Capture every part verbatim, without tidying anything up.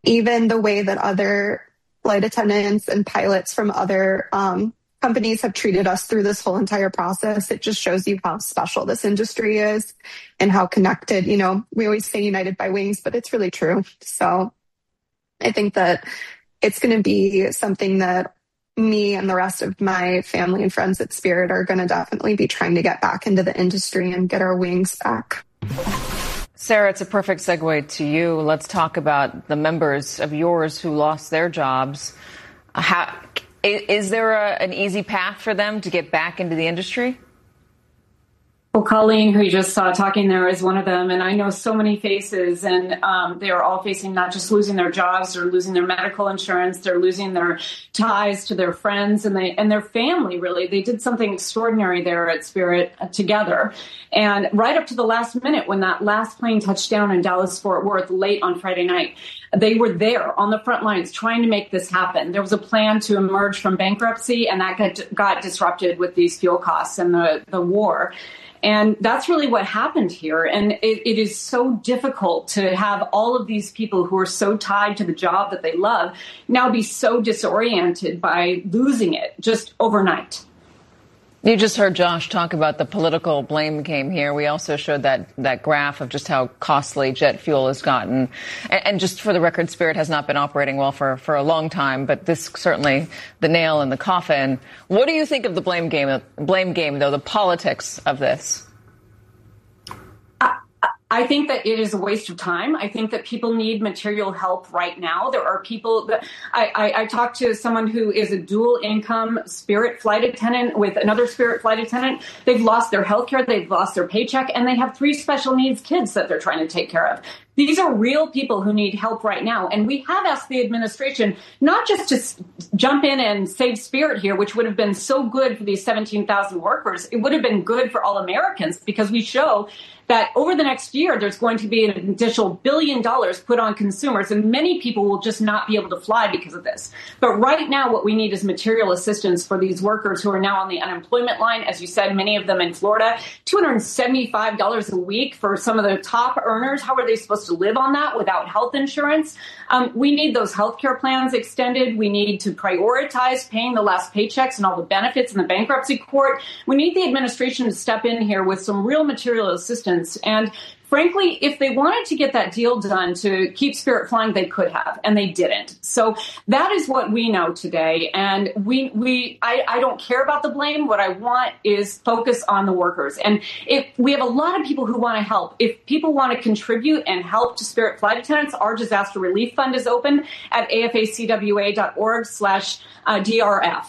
even the way that other flight attendants and pilots from other um, companies have treated us through this whole entire process, it just shows you how special this industry is and how connected. You know, we always say united by wings, but it's really true. So I think that it's going to be something that me and the rest of my family and friends at Spirit are going to definitely be trying to get back into the industry and get our wings back. Sarah, it's a perfect segue to you. Let's talk about the members of yours who lost their jobs. How, is there a, an easy path for them to get back into the industry? Well, Colleen, who you just saw talking there, is one of them. And I know so many faces, and um, they are all facing not just losing their jobs, they're losing their medical insurance, they're losing their ties to their friends and they and their family, really. They did something extraordinary there at Spirit uh, together. And right up to the last minute, when that last plane touched down in Dallas-Fort Worth late on Friday night, they were there on the front lines trying to make this happen. There was a plan to emerge from bankruptcy, and that got, got disrupted with these fuel costs and the, the war. And that's really what happened here. And it, it is so difficult to have all of these people who are so tied to the job that they love now be so disoriented by losing it just overnight. You just heard Josh talk about the political blame game here. We also showed that, that graph of just how costly jet fuel has gotten. And, and just for the record, Spirit has not been operating well for, for a long time, but this certainly the nail in the coffin. What do you think of the blame game, blame game, though, the politics of this? I think that it is a waste of time. I think that people need material help right now. There are people that I, I, I talked to someone who is a dual income Spirit flight attendant with another Spirit flight attendant. They've lost their health care, they've lost their paycheck, and they have three special needs kids that they're trying to take care of. These are real people who need help right now. And we have asked the administration not just to s- jump in and save Spirit here, which would have been so good for these seventeen thousand workers. It would have been good for all Americans, because we show that over the next year, there's going to be an additional billion dollars put on consumers, and many people will just not be able to fly because of this. But right now, what we need is material assistance for these workers who are now on the unemployment line. As you said, many of them in Florida, two hundred seventy-five dollars a week for some of the top earners. How are they supposed to live on that without health insurance? Um, we need those health care plans extended. We need to prioritize paying the last paychecks and all the benefits in the bankruptcy court. We need the administration to step in here with some real material assistance. And frankly, if they wanted to get that deal done to keep Spirit flying, they could have, and they didn't. So that is what we know today. And we, we, I, I don't care about the blame. What I want is focus on the workers. And if we have a lot of people who want to help, if people want to contribute and help to Spirit flight attendants, our disaster relief fund is open at afacwa.org slash DRF.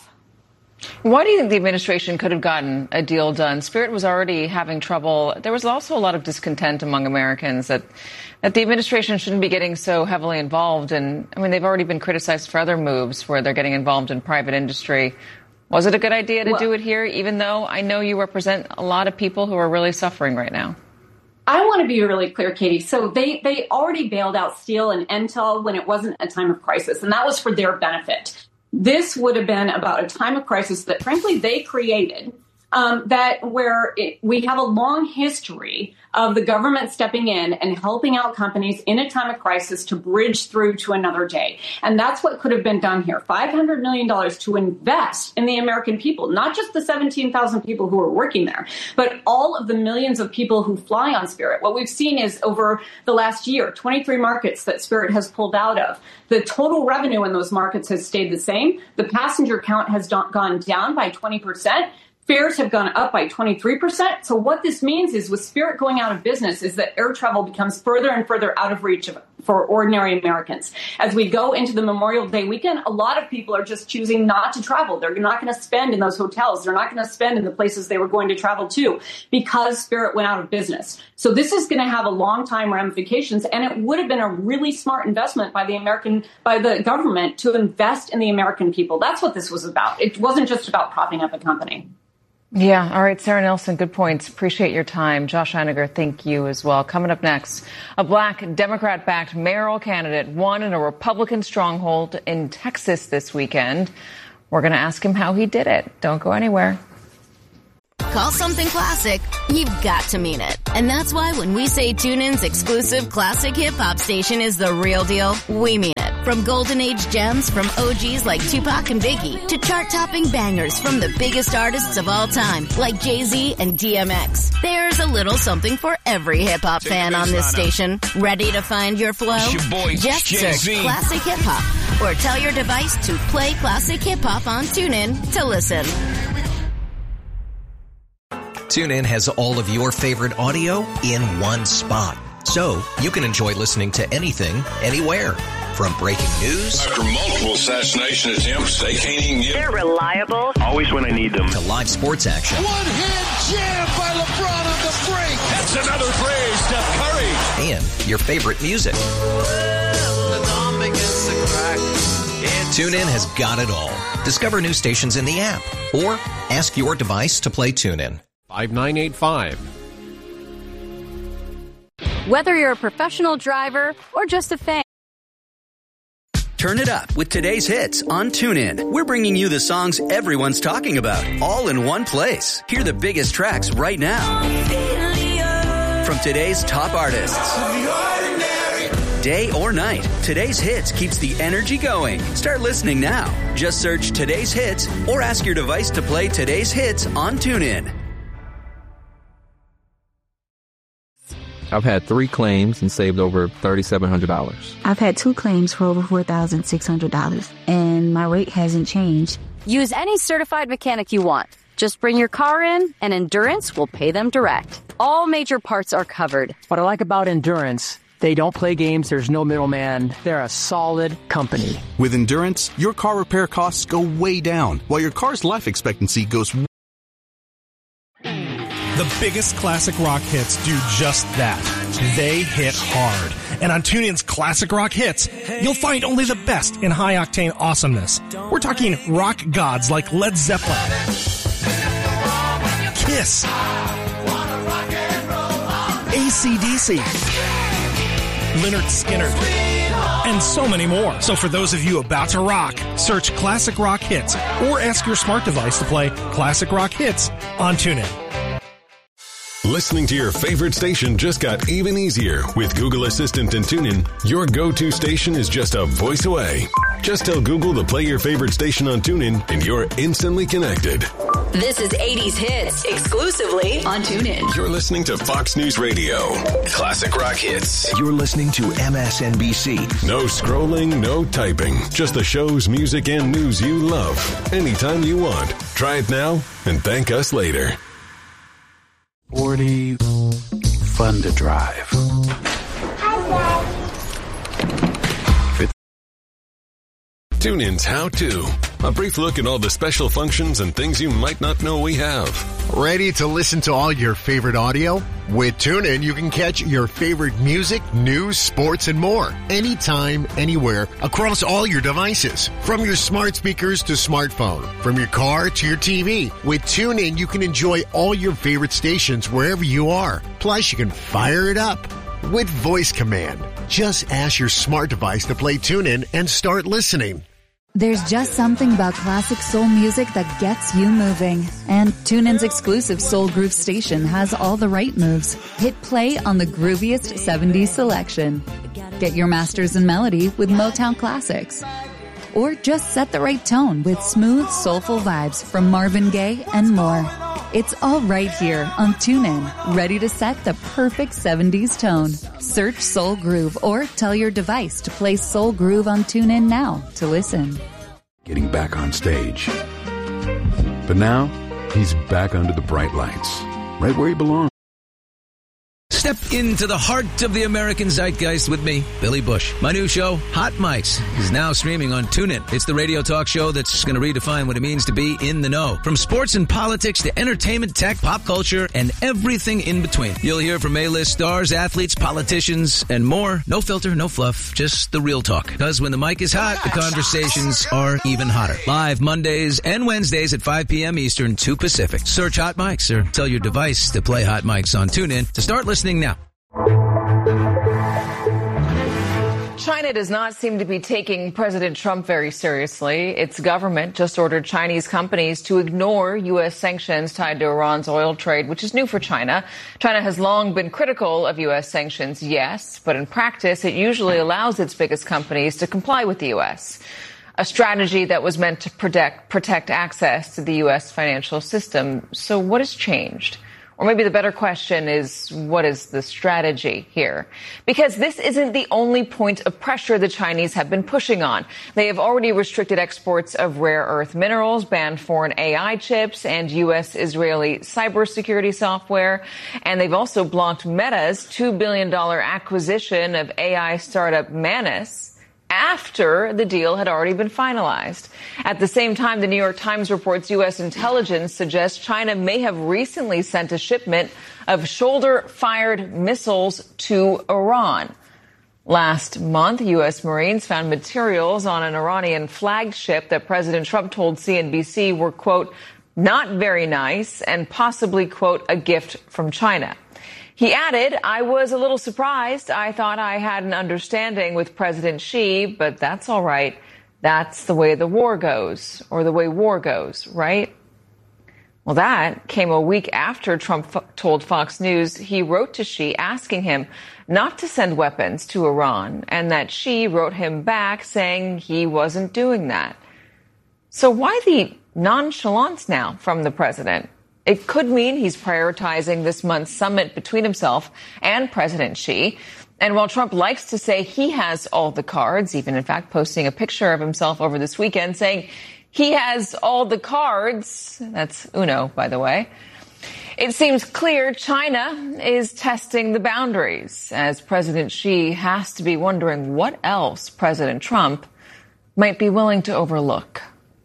Why do you think the administration could have gotten a deal done? Spirit was already having trouble. There was also a lot of discontent among Americans that, that the administration shouldn't be getting so heavily involved. And I mean, they've already been criticized for other moves where they're getting involved in private industry. Was it a good idea to well, do it here, even though I know you represent a lot of people who are really suffering right now? I want to be really clear, Katie. So they, they already bailed out Steel and Intel when it wasn't a time of crisis, and that was for their benefit. This would have been about a time of crisis that, frankly, they created, um, that where it, we have a long history of the government stepping in and helping out companies in a time of crisis to bridge through to another day. And that's what could have been done here. five hundred million dollars to invest in the American people, not just the seventeen thousand people who are working there, but all of the millions of people who fly on Spirit. What we've seen is over the last year, twenty-three markets that Spirit has pulled out of. The total revenue in those markets has stayed the same. The passenger count has gone down by twenty percent. Fares have gone up by twenty-three percent. So what this means is, with Spirit going out of business, is that air travel becomes further and further out of reach of, for ordinary Americans. As we go into the Memorial Day weekend, a lot of people are just choosing not to travel. They're not going to spend in those hotels. They're not going to spend in the places they were going to travel to because Spirit went out of business. So this is going to have a long time ramifications, and it would have been a really smart investment by the American, by the government to invest in the American people. That's what this was about. It wasn't just about propping up a company. Yeah. All right, Sarah Nelson, good points. Appreciate your time. Josh Einiger, thank you as well. Coming up next, a black Democrat-backed mayoral candidate won in a Republican stronghold in Texas this weekend. We're going to ask him how he did it. Don't go anywhere. Call something classic, you've got to mean it. And that's why when we say TuneIn's exclusive classic hip-hop station is the real deal, we mean it. From Golden Age gems from O Gs like Tupac and Biggie to chart-topping bangers from the biggest artists of all time like Jay-Z and D M X. There's a little something for every hip-hop fan on this station. Ready to find your flow? It's your boy, Just Jay-Z. search Classic Hip Hop or tell your device to play Classic Hip Hop on TuneIn to listen. TuneIn has all of your favorite audio in one spot. So you can enjoy listening to anything, anywhere. From breaking news. After multiple assassination attempts, they can't even get... They're reliable. Always when I need them. To live sports action. One-hand jam by LeBron on the break. That's another three, Steph Curry. And your favorite music. TuneIn has got it all. Discover new stations in the app. Or ask your device to play TuneIn. five nine eight five. Whether you're a professional driver or just a fan. Turn it up with today's hits on TuneIn. We're bringing you the songs everyone's talking about, all in one place. Hear the biggest tracks right now. From today's top artists. Day or night, today's hits keeps the energy going. Start listening now. Just search today's hits or ask your device to play today's hits on TuneIn. I've had three claims and saved over three thousand seven hundred dollars. I've had two claims for over four thousand six hundred dollars, and my rate hasn't changed. Use any certified mechanic you want. Just bring your car in, and Endurance will pay them direct. All major parts are covered. What I like about Endurance, they don't play games, there's no middleman. They're a solid company. With Endurance, your car repair costs go way down, while your car's life expectancy goes way. The biggest classic rock hits do just that. They hit hard. And on TuneIn's Classic Rock Hits, you'll find only the best in high-octane awesomeness. We're talking rock gods like Led Zeppelin, Kiss, A C D C, Lynyrd Skynyrd, and so many more. So for those of you about to rock, search Classic Rock Hits or ask your smart device to play Classic Rock Hits on TuneIn. Listening to your favorite station just got even easier with Google Assistant and TuneIn. Your go-to station is just a voice away. Just tell Google to play your favorite station on TuneIn and you're instantly connected. This is eighties Hits, exclusively on TuneIn. You're listening to Fox News Radio. Classic Rock Hits. You're listening to M S N B C. No scrolling, no typing. Just the shows, music, and news you love. Anytime you want. Try it now and thank us later. forty fun to drive. TuneIn's How To. A brief look at all the special functions and things you might not know we have. Ready to listen to all your favorite audio? With TuneIn, you can catch your favorite music, news, sports, and more. Anytime, anywhere, across all your devices. From your smart speakers to smartphone. From your car to your T V. With TuneIn, you can enjoy all your favorite stations wherever you are. Plus, you can fire it up with voice command. Just ask your smart device to play TuneIn and start listening. There's just something about classic soul music that gets you moving. And TuneIn's exclusive Soul Groove station has all the right moves. Hit play on the grooviest seventies selection. Get your masters in melody with Motown classics. Or just set the right tone with smooth, soulful vibes from Marvin Gaye and more. It's all right here on TuneIn, ready to set the perfect seventies tone. Search Soul Groove or tell your device to play Soul Groove on TuneIn now to listen. Getting back on stage. But now, he's back under the bright lights, right where he belongs. Step into the heart of the American zeitgeist with me, Billy Bush. My new show, Hot Mics, is now streaming on TuneIn. It's the radio talk show that's going to redefine what it means to be in the know. From sports and politics to entertainment, tech, pop culture, and everything in between. You'll hear from A-list stars, athletes, politicians, and more. No filter, no fluff, just the real talk. Because when the mic is hot, the conversations are even hotter. Live Mondays and Wednesdays at five p.m. Eastern, two Pacific. Search Hot Mics or tell your device to play Hot Mics on TuneIn to start listening now. China China does not seem to be taking President Trump very seriously. Its government just ordered Chinese companies to ignore U S sanctions tied to Iran's oil trade, which is new for China. China has long been critical of U S sanctions, yes, but in practice, it usually allows its biggest companies to comply with the U S, a strategy that was meant to protect, protect access to the U S financial system. So what has changed? Or maybe the better question is, what is the strategy here? Because this isn't the only point of pressure the Chinese have been pushing on. They have already restricted exports of rare earth minerals, banned foreign A I chips, and U S-Israeli cybersecurity software. And they've also blocked Meta's two billion dollars acquisition of A I startup Manus after the deal had already been finalized. At the same time, the New York Times reports U S intelligence suggests China may have recently sent a shipment of shoulder-fired missiles to Iran. Last month, U S Marines found materials on an Iranian flagged ship that President Trump told C N B C were, quote, not very nice and possibly, quote, a gift from China. He added, I was a little surprised. I thought I had an understanding with President Xi, but that's all right. That's the way the war goes, or the way war goes, right? Well, that came a week after Trump f- told Fox News he wrote to Xi asking him not to send weapons to Iran, and that Xi wrote him back saying he wasn't doing that. So why the nonchalance now from the president? It could mean he's prioritizing this month's summit between himself and President Xi. And while Trump likes to say he has all the cards, even in fact posting a picture of himself over this weekend saying he has all the cards, that's Uno, by the way, it seems clear China is testing the boundaries, as President Xi has to be wondering what else President Trump might be willing to overlook.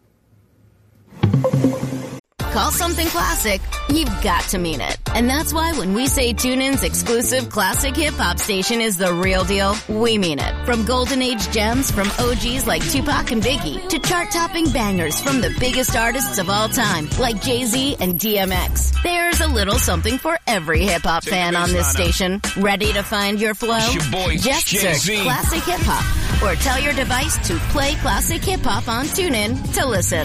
Call something classic, you've got to mean it. And that's why when we say TuneIn's exclusive classic hip-hop station is the real deal, we mean it. From golden age gems from O Gs like Tupac and Biggie to chart-topping bangers from the biggest artists of all time like Jay-Z and D M X. There's a little something for every hip-hop fan on this station. Ready to find your flow? Your boy, Just Jay-Z. search Classic Hip-Hop or tell your device to play Classic Hip-Hop on TuneIn to listen.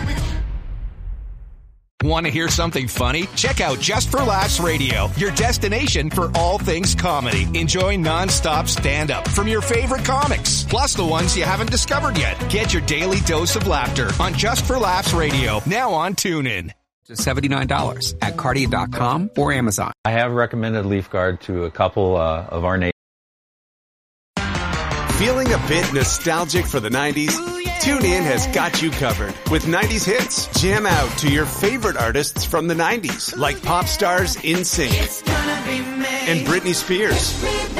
Want to hear something funny? Check out Just for Laughs Radio, your destination for all things comedy. Enjoy nonstop stand-up from your favorite comics, plus the ones you haven't discovered yet. Get your daily dose of laughter on Just for Laughs Radio, now on TuneIn. Just seventy-nine dollars at Cardia dot com or Amazon. I have recommended Leaf Guard to a couple uh, of our neighbors. Feeling a bit nostalgic for the nineties? TuneIn has got you covered with nineties hits. Jam out to your favorite artists from the nineties, like pop stars NSYNC and Britney Spears,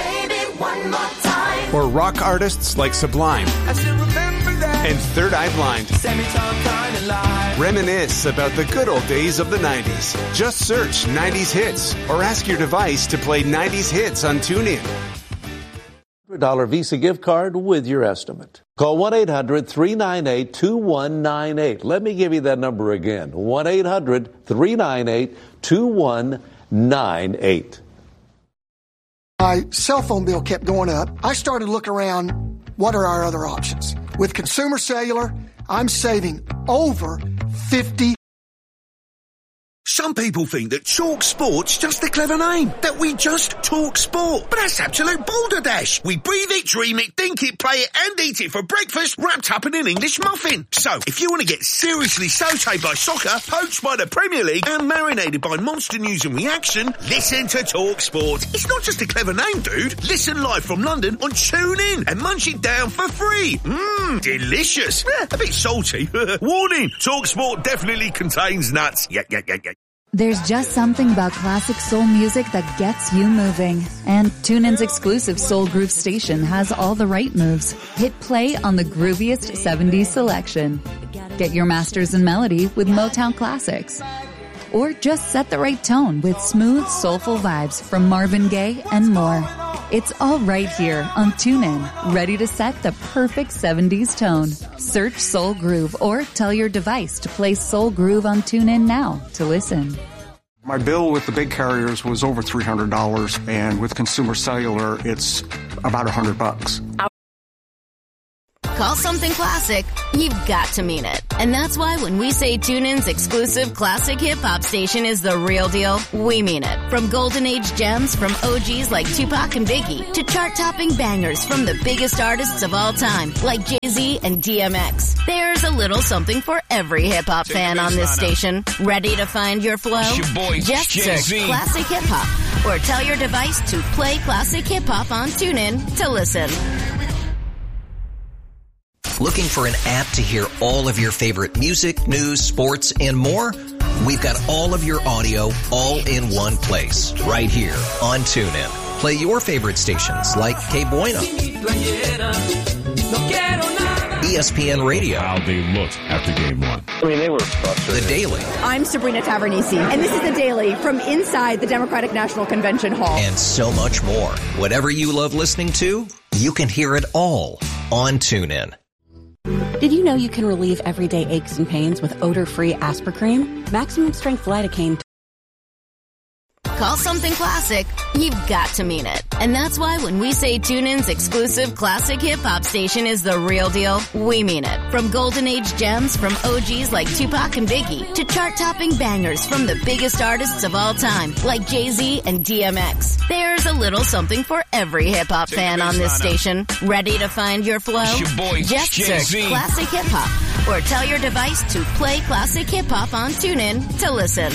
or rock artists like Sublime and Third Eye Blind. Reminisce about the good old days of the nineties. Just search nineties hits or ask your device to play nineties hits on TuneIn. one hundred dollars Visa gift card with your estimate. Call one eight hundred three nine eight two one nine eight. Let me give you that number again. one eight hundred three nine eight two one nine eight. My cell phone bill kept going up. I started looking around, what are our other options? With Consumer Cellular, I'm saving over fifty. Some people think that Talk Sport's just a clever name, that we just talk sport. But that's absolute balderdash. We breathe it, dream it, think it, play it, and eat it for breakfast, wrapped up in an English muffin. So, if you want to get seriously sautéed by soccer, poached by the Premier League, and marinated by monster news and reaction, listen to Talk Sport. It's not just a clever name, dude. Listen live from London on TuneIn and munch it down for free. Mmm, delicious. Eh, a bit salty. Warning, Talk Sport definitely contains nuts. Yeah, yeah, yeah, yeah. There's just something about classic soul music that gets you moving. And TuneIn's exclusive Soul Groove station has all the right moves. Hit play on the grooviest seventies selection. Get your masters in melody with Motown classics. Or just set the right tone with smooth, soulful vibes from Marvin Gaye and more. It's all right here on TuneIn, ready to set the perfect seventies tone. Search Soul Groove or tell your device to play Soul Groove on TuneIn now to listen. My bill with the big carriers was over three hundred dollars, and with Consumer Cellular, it's about one hundred bucks. Call something classic, you've got to mean it. And that's why when we say TuneIn's exclusive classic hip-hop station is the real deal, we mean it. From golden age gems from O Gs like Tupac and Biggie to chart-topping bangers from the biggest artists of all time like Jay-Z and D M X. There's a little something for every hip-hop fan on this station. Ready to find your flow? It's your boy, Just search Jay-Z. Classic Hip Hop or tell your device to play Classic Hip Hop on TuneIn to listen. Looking for an app to hear all of your favorite music, news, sports, and more? We've got all of your audio all in one place, right here on TuneIn. Play your favorite stations like K Bueno, E S P N Radio. How they looked after game one. I mean, they were frustrated. The Daily. I'm Sabrina Tavernisi, and this is The Daily from inside the Democratic National Convention Hall. And so much more. Whatever you love listening to, you can hear it all on TuneIn. Did you know you can relieve everyday aches and pains with odor-free Aspercream? Maximum strength lidocaine. Call something classic, you've got to mean it. And that's why when we say TuneIn's exclusive classic hip-hop station is the real deal, we mean it. From golden age gems from O Gs like Tupac and Biggie to chart-topping bangers from the biggest artists of all time like Jay-Z and D M X. There's a little something for every hip-hop fan on this station. Ready to find your flow? It's your boy, Just Jay-Z. search Classic Hip Hop or tell your device to play Classic Hip Hop on TuneIn to listen.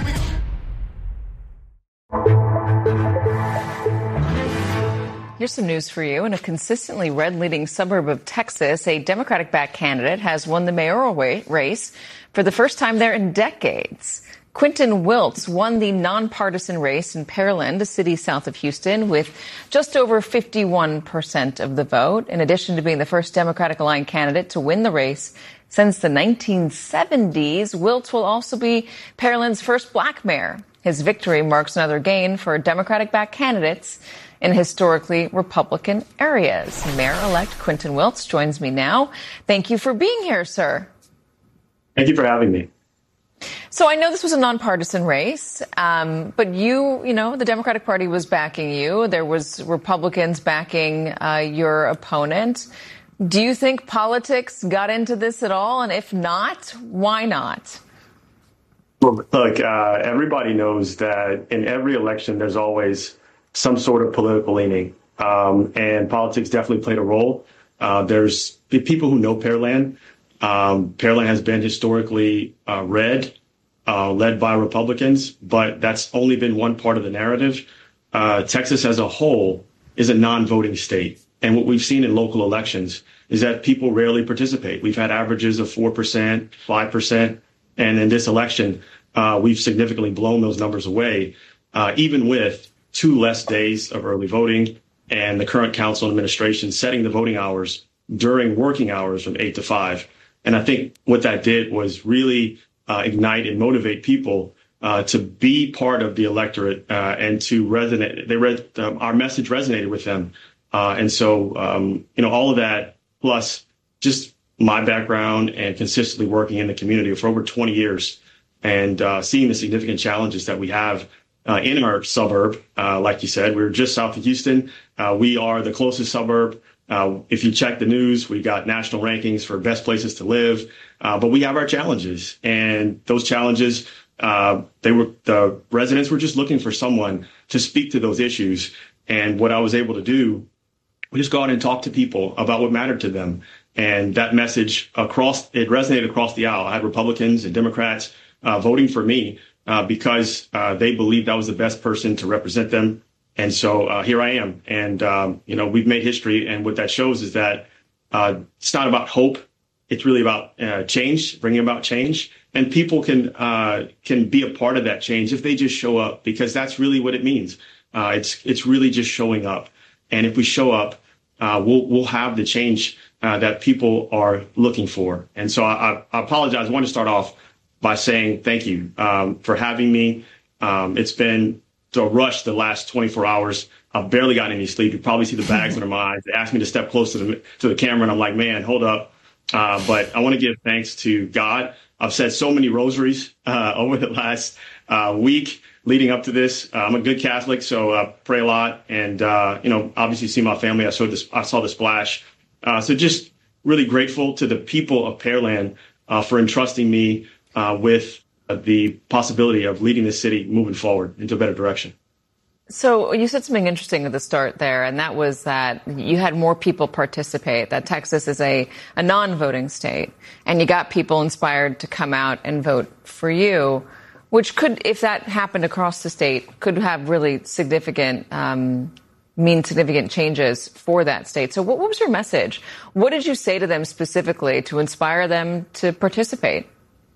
Here's some news for you. In a consistently red-leading suburb of Texas, a Democratic-backed candidate has won the mayoral race for the first time there in decades. Quentin Wiltz won the nonpartisan race in Pearland, a city south of Houston, with just over fifty-one percent of the vote. In addition to being the first Democratic-aligned candidate to win the race since the nineteen seventies, Wiltz will also be Pearland's first black mayor. His victory marks another gain for Democratic-backed candidates in historically Republican areas. Mayor-elect Quentin Wiltz joins me now. Thank you for being here, sir. Thank you for having me. So I know this was a nonpartisan race, um, but you, you know, the Democratic Party was backing you. There was Republicans backing uh, your opponent. Do you think politics got into this at all? And if not, why not? Well, look, uh, everybody knows that in every election, there's always some sort of political leaning, um, and politics definitely played a role. Uh, there's people who know Pearland. Um, Pearland has been historically uh, red, uh, led by Republicans, but that's only been one part of the narrative. Uh, Texas as a whole is a non-voting state. And what we've seen in local elections is that people rarely participate. We've had averages of four percent, five percent. And in this election, uh, we've significantly blown those numbers away, uh, even with two less days of early voting and the current council and administration setting the voting hours during working hours from eight to five. And I think what that did was really uh, ignite and motivate people uh, to be part of the electorate uh, and to resonate. They read um, our message resonated with them. Uh, and so, um, you know, all of that plus just my background and consistently working in the community for over twenty years and uh, seeing the significant challenges that we have uh, in our suburb. Uh, like you said, we're just south of Houston. Uh, we are the closest suburb. Uh, if you check the news, we got national rankings for best places to live, uh, but we have our challenges, and those challenges, uh, they were the residents were just looking for someone to speak to those issues. And what I was able to do, we just go out and talk to people about what mattered to them, and that message across it resonated across the aisle. I had Republicans and Democrats uh, voting for me uh, because uh, they believed I was the best person to represent them. And so uh, here I am. And, um, you know, we've made history. And what that shows is that uh, it's not about hope. It's really about uh, change, bringing about change. And people can uh, can be a part of that change if they just show up, because that's really what it means. Uh, it's it's really just showing up. And if we show up, uh, we'll we'll have the change uh, that people are looking for. And so I, I apologize. I want to start off by saying thank you um, for having me. Um, it's been a rush the last twenty-four hours. I've barely gotten any sleep. You probably see the bags under my eyes. They asked me to step close to the, to the camera, and I'm like, man, hold up. Uh, but I want to give thanks to God. I've said so many rosaries uh, over the last uh, week leading up to this. Uh, I'm a good Catholic, so I pray a lot. And, uh, you know, obviously see my family. I saw this, I saw the splash. Uh, so just really grateful to the people of Pearland uh, for entrusting me uh, with uh, the possibility of leading the city moving forward into a better direction. So you said something interesting at the start there, and that was that you had more people participate, that Texas is a, a non-voting state, and you got people inspired to come out and vote for you, which could, if that happened across the state, could have really significant, um, mean significant changes for that state. So what, what was your message? What did you say to them specifically to inspire them to participate?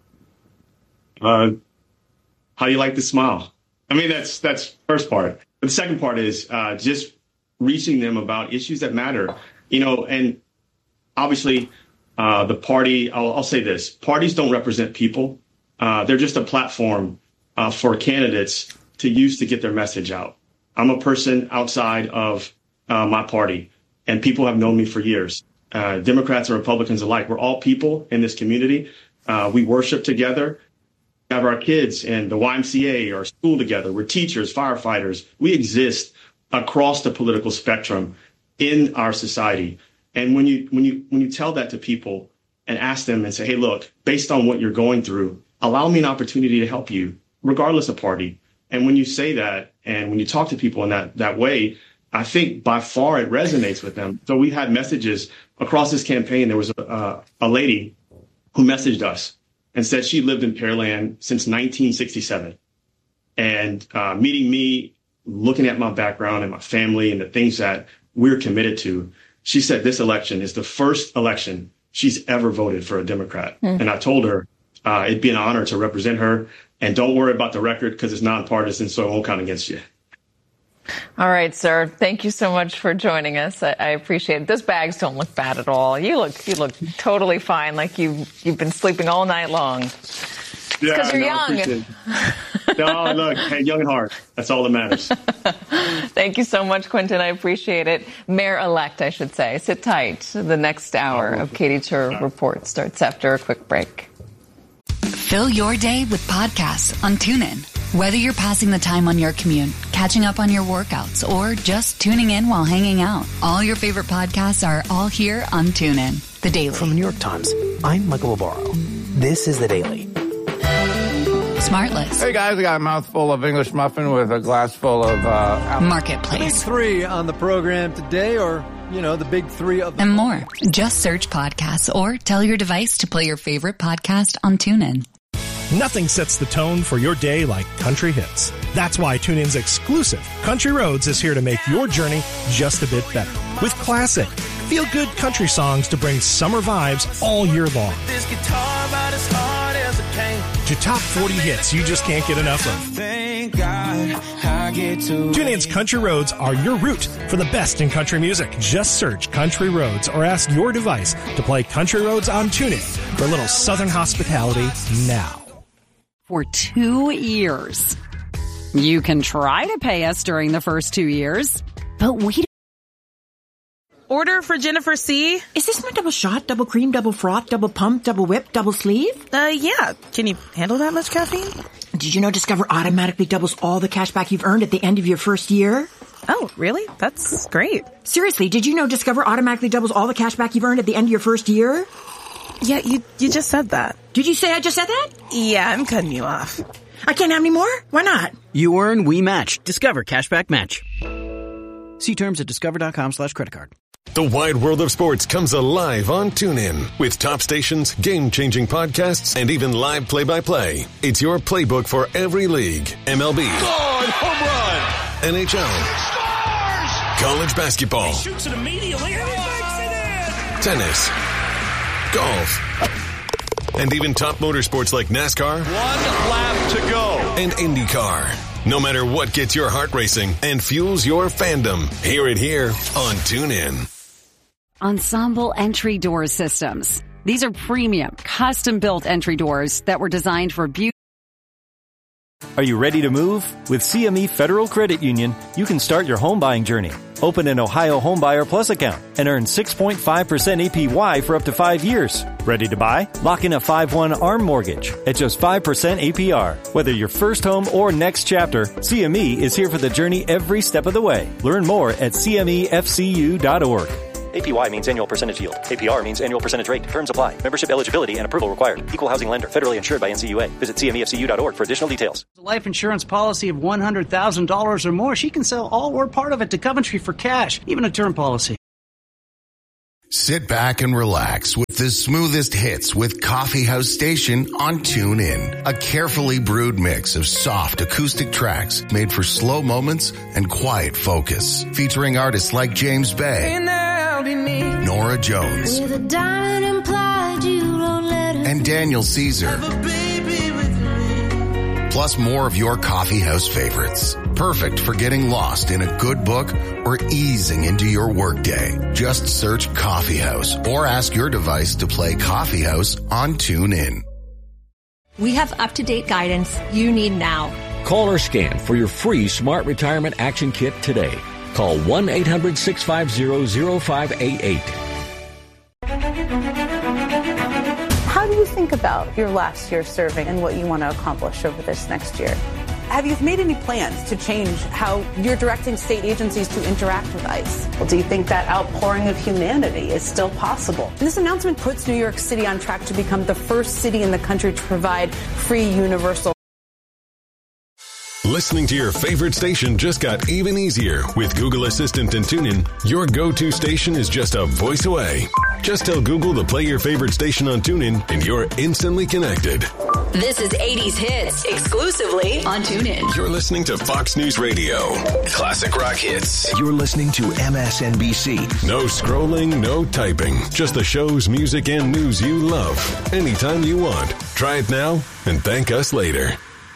Uh, how do you like to smile? I mean, that's that's the first part. But the second part is uh, just reaching them about issues that matter. You know, and obviously uh, the party, I'll, I'll say this, parties don't represent people. Uh, they're just a platform uh, for candidates to use to get their message out. I'm a person outside of uh, my party, and people have known me for years. Uh, Democrats and Republicans alike, we're all people in this community. Uh, we worship together. We have our kids in the Y M C A or school together. We're teachers, firefighters. We exist across the political spectrum in our society. And when you when you when you tell that to people and ask them and say, hey, look, based on what you're going through, allow me an opportunity to help you, regardless of party. And when you say that and when you talk to people in that that way, I think by far it resonates with them. So we had messages across this campaign. There was a, uh, a lady who messaged us and said she lived in Pearland since nineteen sixty-seven. And uh, meeting me, looking at my background and my family and the things that we're committed to, she said this election is the first election she's ever voted for a Democrat. Mm. And I told her uh, it'd be an honor to represent her. And don't worry about the record because it's nonpartisan, so it won't count against you. All right, sir. Thank you so much for joining us. I, I appreciate it. Those bags don't look bad at all. You look you look totally fine, like you you've been sleeping all night long. Yeah, because you're no, young. No, look, hey, young at heart. That's all that matters. Thank you so much, Quinton. I appreciate it. Mayor-elect, I should say. Sit tight. The next hour oh, of Katie Tur Report starts after a quick break. Fill your day with podcasts on TuneIn. Whether you're passing the time on your commute, catching up on your workouts, or just tuning in while hanging out, all your favorite podcasts are all here on TuneIn. The Daily. From the New York Times, I'm Michael Barbaro. This is The Daily. Smartless. Hey guys, I got a mouthful of English muffin with a glass full of uh Marketplace. Big three on the program today, or you know, the big three of them. And more. Just search podcasts or tell your device to play your favorite podcast on TuneIn. Nothing sets the tone for your day like country hits. That's why TuneIn's exclusive Country Roads is here to make your journey just a bit better. With classic, feel-good country songs to bring summer vibes all year long. This guitar about as hard as it can. To top forty hits you just can't get enough of. Thank God I get to TuneIn's Country Roads are your route for the best in country music. Just search Country Roads or ask your device to play Country Roads on TuneIn for a little southern hospitality now. For two years. You can try to pay us during the first two years, but we don't. Order for Jennifer C. Is this my double shot, double cream, double froth, double pump, double whip, double sleeve? Uh, yeah. Can you handle that much caffeine? Did you know Discover automatically doubles all the cash back you've earned at the end of your first year? Oh, really? That's great. Seriously, did you know Discover automatically doubles all the cash back you've earned at the end of your first year? Yeah, you you just said that. Did you say I just said that? Yeah, I'm cutting you off. I can't have any more? Why not? You earn, we match. Discover Cashback Match. See terms at discover.com slash credit card. The wide world of sports comes alive on TuneIn. With top stations, game-changing podcasts, and even live play-by-play. It's your playbook for every league. M L B. God, home run! N H L. Scores! College basketball. He shoots it immediately and he makes it in! Tennis. Golf, and even top motorsports like NASCAR. One lap to go. And IndyCar. No matter what gets your heart racing and fuels your fandom, hear it here on TuneIn. Ensemble Entry Door Systems. These are premium, custom-built entry doors that were designed for beauty. Are you ready to move? With C M E Federal Credit Union, you can start your home buying journey. Open an Ohio Homebuyer Plus account and earn six point five percent A P Y for up to five years. Ready to buy? Lock in a five one ARM mortgage at just five percent A P R. Whether your first home or next chapter, C M E is here for the journey every step of the way. Learn more at C M E F C U dot org. A P Y means annual percentage yield. A P R means annual percentage rate. Terms apply. Membership eligibility and approval required. Equal housing lender. Federally insured by N C U A. Visit C M E F C U dot org for additional details. A life insurance policy of one hundred thousand dollars or more, she can sell all or part of it to Coventry for cash, even a term policy. Sit back and relax with the smoothest hits with Coffee House Station on TuneIn. A carefully brewed mix of soft acoustic tracks made for slow moments and quiet focus. Featuring artists like James Bay, Nora Jones, and Daniel Caesar. Plus more of your coffee house favorites. Perfect for getting lost in a good book or easing into your workday. Just search Coffee House or ask your device to play Coffee House on TuneIn. We have up-to-date guidance you need now. Call or scan for your free Smart Retirement Action Kit today. Call one eight hundred six five zero zero five eight eight. How do you think about your last year serving and what you want to accomplish over this next year? Have you made any plans to change how you're directing state agencies to interact with ICE? Well, do you think that outpouring of humanity is still possible? And this announcement puts New York City on track to become the first city in the country to provide free universal. Listening to your favorite station just got even easier. With Google Assistant and TuneIn, your go-to station is just a voice away. Just tell Google to play your favorite station on TuneIn and you're instantly connected. This is eighties Hits, exclusively on TuneIn. You're listening to Fox News Radio. Classic rock hits. You're listening to M S N B C. No scrolling, no typing. Just the shows, music, and news you love. Anytime you want. Try it now and thank us later.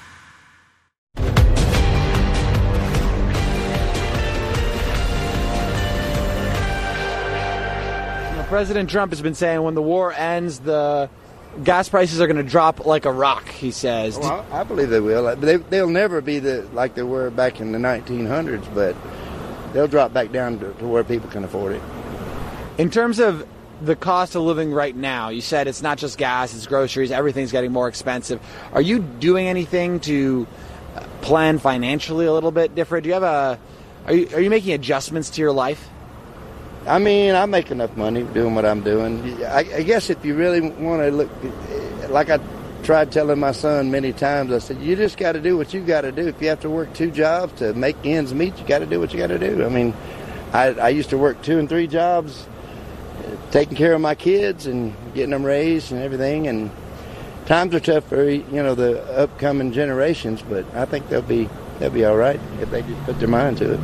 President Trump has been saying when the war ends, the gas prices are going to drop like a rock, he says. Well, I believe they will. They, they'll never be the like they were back in the nineteen hundreds, but they'll drop back down to, to where people can afford it. In terms of the cost of living right now, you said it's not just gas, it's groceries, everything's getting more expensive. Are you doing anything to plan financially a little bit different? Do you have a, are you, are you making adjustments to your life? I mean, I make enough money doing what I'm doing. I, I guess if you really want to look, like I tried telling my son many times, I said, you just got to do what you got to do. If you have to work two jobs to make ends meet, you got to do what you got to do. I mean, I, I used to work two and three jobs, taking care of my kids and getting them raised and everything. And times are tough for, you know, the upcoming generations, but I think they'll be they'll be all right if they just put their mind to it.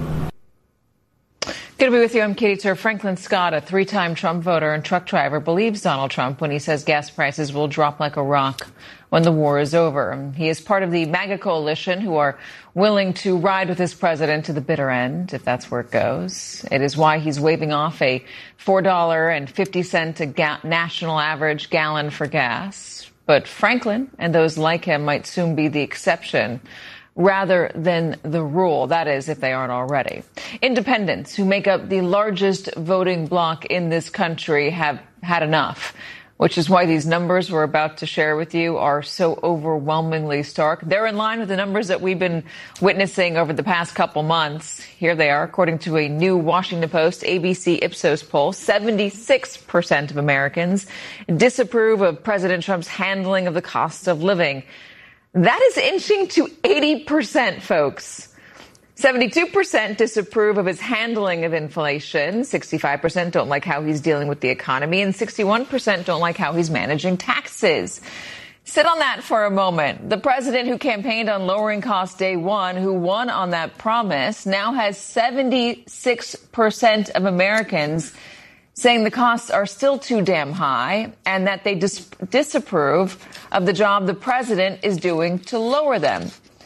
Good to be with you. I'm Katie Tur. Franklin Scott, a three-time Trump voter and truck driver, believes Donald Trump when he says gas prices will drop like a rock when the war is over. He is part of the MAGA coalition who are willing to ride with this president to the bitter end, if that's where it goes. It is why he's waving off a four dollars and fifty cents a ga- national average gallon for gas. But Franklin and those like him might soon be the exception rather than the rule, that is, if they aren't already. Independents, who make up the largest voting bloc in this country, have had enough, which is why these numbers we're about to share with you are so overwhelmingly stark. They're in line with the numbers that we've been witnessing over the past couple months. Here they are, according to a new Washington Post A B C Ipsos poll. seventy-six percent of Americans disapprove of President Trump's handling of the cost of living. That is inching to eighty percent, folks. seventy-two percent disapprove of his handling of inflation. sixty-five percent don't like how he's dealing with the economy. And sixty-one percent don't like how he's managing taxes. Sit on that for a moment. The president who campaigned on lowering costs day one, who won on that promise, now has seventy-six percent of Americans saying the costs are still too damn high and that they dis- disapprove of the job the president is doing to lower them.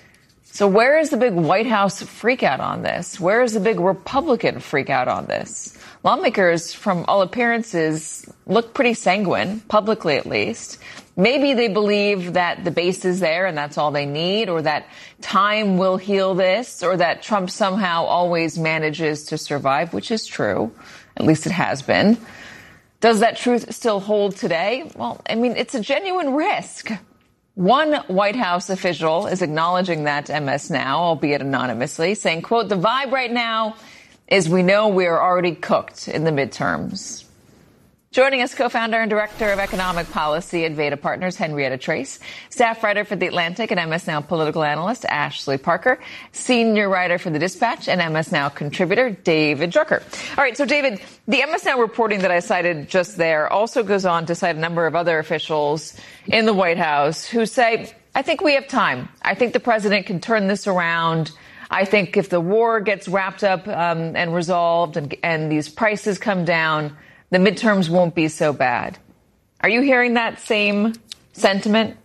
So where is the big White House freakout on this? Where is the big Republican freakout on this? Lawmakers, from all appearances, look pretty sanguine, publicly at least. Maybe they believe that the base is there and that's all they need, or that time will heal this, or that Trump somehow always manages to survive, which is true. At least it has been. Does that truth still hold today? Well, I mean, it's a genuine risk. One White House official is acknowledging that to M S Now, albeit anonymously, saying, quote, the vibe right now is we know we are already cooked in the midterms. Joining us, co-founder and director of economic policy at Veda Partners, Henrietta Trace, staff writer for The Atlantic and M S Now political analyst, Ashley Parker, senior writer for The Dispatch and M S Now contributor, David Drucker. All right, so David, the M S Now reporting that I cited just there also goes on to cite a number of other officials in the White House who say, I think we have time. I think the president can turn this around. I think if the war gets wrapped up um, and resolved and, and these prices come down, the midterms won't be so bad. Are you hearing that same sentiment?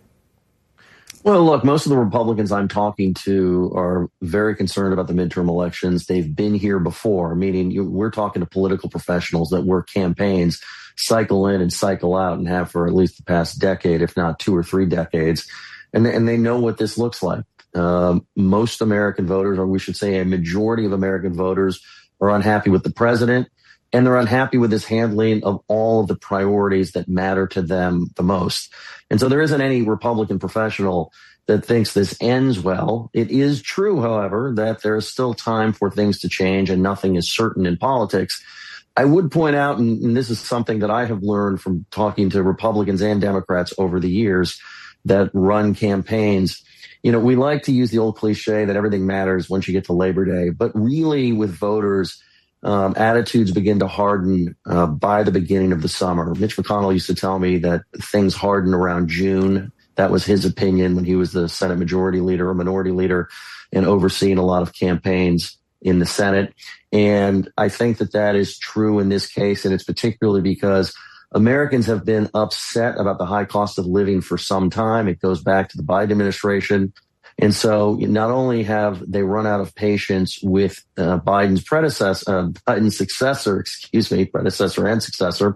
Well, look, most of the Republicans I'm talking to are very concerned about the midterm elections. They've been here before, meaning you, we're talking to political professionals that work campaigns, cycle in and cycle out, and have for at least the past decade, if not two or three decades. And they, and they know what this looks like. Um, most American voters, or we should say a majority of American voters, are unhappy with the president. And they're unhappy with his handling of all of the priorities that matter to them the most. And so there isn't any Republican professional that thinks this ends well. It is true, however, that there is still time for things to change and nothing is certain in politics. I would point out, and, and this is something that I have learned from talking to Republicans and Democrats over the years that run campaigns, you know, we like to use the old cliche that everything matters once you get to Labor Day, but really with voters, Um, attitudes begin to harden uh, by the beginning of the summer. Mitch McConnell used to tell me that things harden around June. That was his opinion when he was the Senate Majority Leader or Minority Leader and overseeing a lot of campaigns in the Senate. And I think that that is true in this case, and it's particularly because Americans have been upset about the high cost of living for some time. It goes back to the Biden administration. And so not only have they run out of patience with uh, Biden's predecessor, uh, Biden's successor, excuse me, predecessor and successor,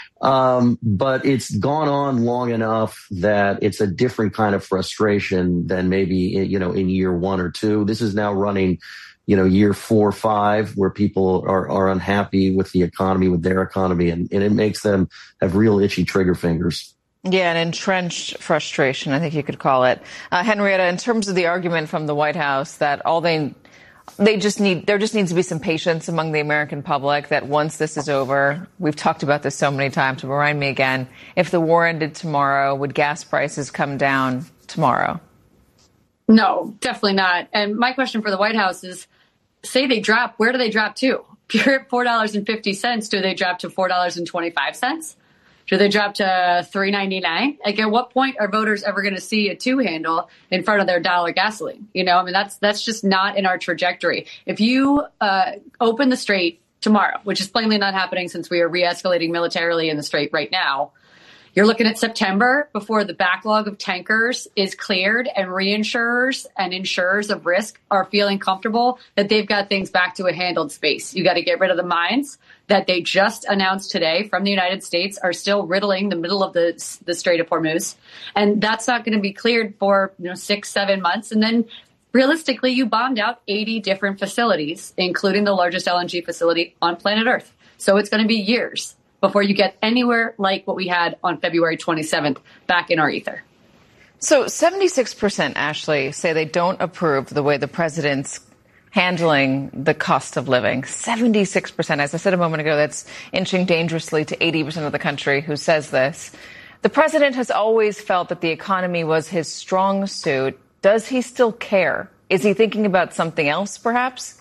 um, but it's gone on long enough that it's a different kind of frustration than maybe, you know, in year one or two. This is now running, you know, year four or five, where people are, are unhappy with the economy, with their economy, and, and it makes them have real itchy trigger fingers. Yeah, an entrenched frustration, I think you could call it. Uh, Henrietta, in terms of the argument from the White House that all they they just need, there just needs to be some patience among the American public, that once this is over, we've talked about this so many times, but remind me again, if the war ended tomorrow, would gas prices come down tomorrow? No, definitely not. And my question for the White House is, say they drop, where do they drop to? If you're at four dollars and fifty cents, do they drop to four dollars and twenty-five cents? Do they drop to three ninety-nine? Like, at what point are voters ever going to see a two handle in front of their dollar gasoline? You know, I mean, that's that's just not in our trajectory. If you uh, open the strait tomorrow, which is plainly not happening since we are re-escalating militarily in the strait right now, you're looking at September before the backlog of tankers is cleared and reinsurers and insurers of risk are feeling comfortable that they've got things back to a handled space. You got to get rid of the mines that they just announced today from the United States are still riddling the middle of the the Strait of Hormuz. And that's not going to be cleared for, you know, six, seven months. And then realistically, you bombed out eighty different facilities, including the largest L N G facility on planet Earth. So it's going to be years before you get anywhere like what we had on February twenty-seventh back in our ether. So seventy-six percent, Ashley, say they don't approve the way the president's handling the cost of living. seventy-six percent. As I said a moment ago, that's inching dangerously to eighty percent of the country who says this. The president has always felt that the economy was his strong suit. Does he still care? Is he thinking about something else, perhaps?